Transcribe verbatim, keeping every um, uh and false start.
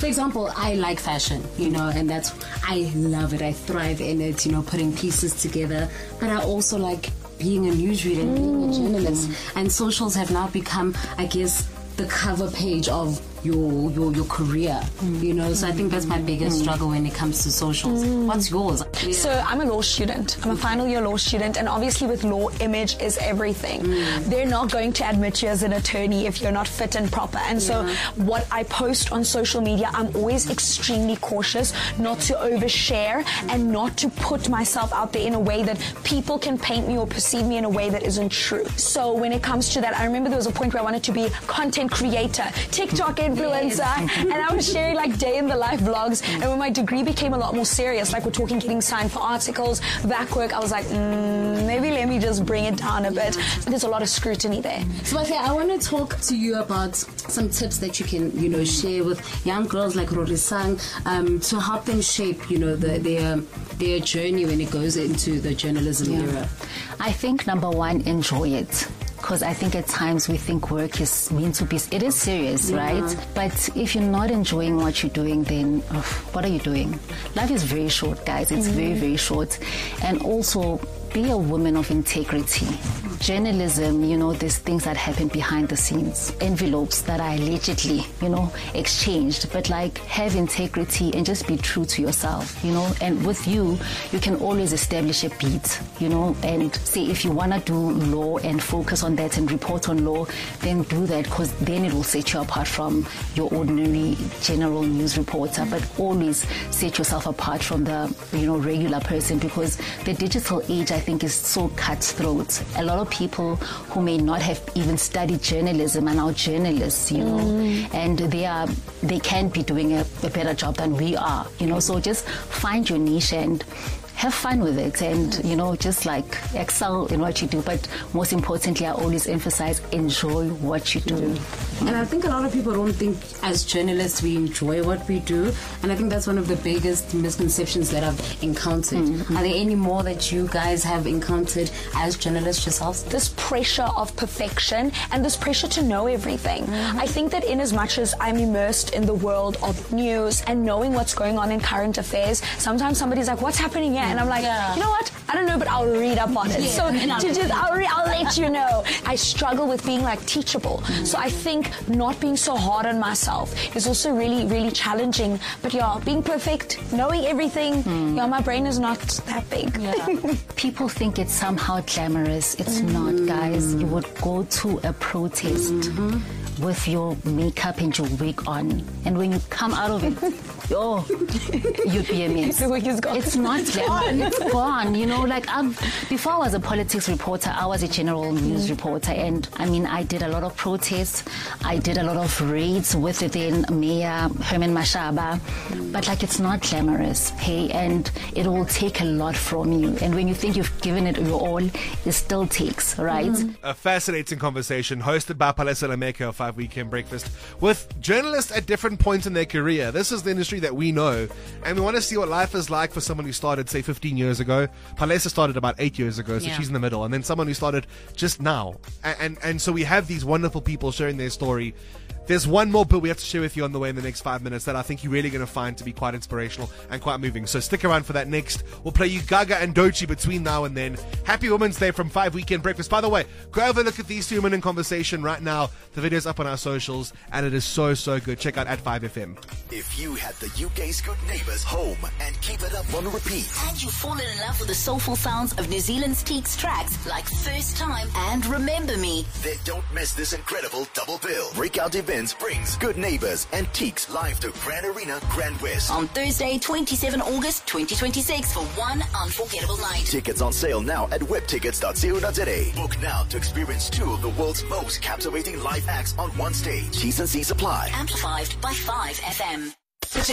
for example, I like fashion, you know, and that's, I love it. I thrive in it, you know, putting pieces together. But I also like being a newsreader and being a journalist. And socials have now become, I guess, the cover page of your your your career, mm. you know. So I think that's my biggest mm. struggle when it comes to socials. Mm. What's yours? Yeah. So I'm a law student. I'm a final year law student, and obviously with law, image is everything. Mm. They're not going to admit you as an attorney if you're not fit and proper. And yeah. so what I post on social media, I'm always extremely cautious not to overshare and not to put myself out there in a way that people can paint me or perceive me in a way that isn't true. So when it comes to that, I remember there was a point where I wanted to be a content creator, TikTok influencer, yes. and I was sharing like day in the life vlogs. And when my degree became a lot more serious, like we're talking getting signed for articles, back work, I was like, mm, maybe let me just bring it down a bit. There's a lot of scrutiny there. So okay, I want to talk to you about some tips that you can, you know, share with young girls like Rorisang um, to help them shape, you know, the, their their journey when it goes into the journalism yeah. era. I think number one, enjoy it. Because I think at times we think work is meant to be, it is serious, yeah. right? But if you're not enjoying what you're doing, then oh, what are you doing? Life is very short, guys. It's mm-hmm. very, very short. And also, be a woman of integrity. Journalism, you know, there's things that happen behind the scenes. Envelopes that are allegedly, you know, exchanged. But like, have integrity and just be true to yourself, you know. And with you, you can always establish a beat, you know, and say if you want to do law and focus on that and report on law, then do that, because then it will set you apart from your ordinary general news reporter. But always set yourself apart from the, you know, regular person, because the digital age, I think, is so cutthroat. A lot of people who may not have even studied journalism are now journalists, you know, mm. and they are they can be doing a, a better job than we are, you know. So just find your niche and have fun with it, and you know, just like excel in what you do. But most importantly, I always emphasize enjoy what you do. And I think a lot of people don't think as journalists we enjoy what we do, and I think that's one of the biggest misconceptions that I've encountered. Mm-hmm. Are there any more that you guys have encountered as journalists yourselves? This pressure of perfection and this pressure to know everything. Mm-hmm. I think that in as much as I'm immersed in the world of news and knowing what's going on in current affairs, sometimes somebody's like, what's happening here? And I'm like, yeah. you know what? I don't know, but I'll read up on it. Yeah. So to just, I'll, re- I'll let you know. I struggle with being like teachable. Mm-hmm. So I think not being so hard on myself is also really, really challenging. But yeah, being perfect, knowing everything, mm. yeah, my brain is not that big. Yeah. People think it's somehow glamorous. It's mm. not, guys. You would go to a protest mm-hmm. with your makeup and your wig on. And when you come out of it, oh, you'd be a mess. The wig is gone. It's not glamorous. It's gone. You know, like I've, before I was a politics reporter, I was a general news mm. reporter. And I mean, I did a lot of protests. I did a lot of raids with then Mayor Herman Mashaba. Mm. But like, it's not glamorous, hey? And it will take a lot from you. And when you think you've given it your all, it still takes, right? Mm. A fascinating conversation hosted by Palesa Lameka of Five Weekend Breakfast with journalists at different points in their career. This is the industry that we know, and we want to see what life is like for someone who started, say, fifteen years ago. Palesa started about eight years ago, so yeah. she's in the middle, and then someone who started just now. And, and and so we have these wonderful people sharing their story. There's one more bit we have to share with you on the way in the next five minutes that I think you're really going to find to be quite inspirational and quite moving. So stick around for that next. We'll play you Gaga and Doechii between now and then. Happy Women's Day from Five Weekend Breakfast. By the way, go have a look at these two women in conversation right now. The video's up on our socials, and it is so, so good. Check out at five F M. If you had the U K's Good Neighbours home and keep it up on repeat, and you've fallen in love with the soulful sounds of New Zealand's Teeks tracks like First Time and Remember Me, then don't miss this incredible double bill. Breakout Events brings Good Neighbours and Teeks live to Grand Arena, Grand West on Thursday, twenty-seventh of August twenty twenty-six for one unforgettable night. Tickets on sale now at web tickets dot co dot za. Book now to experience two of the world's most captivating live acts on one stage. T's and C's apply. Amplified by five F M.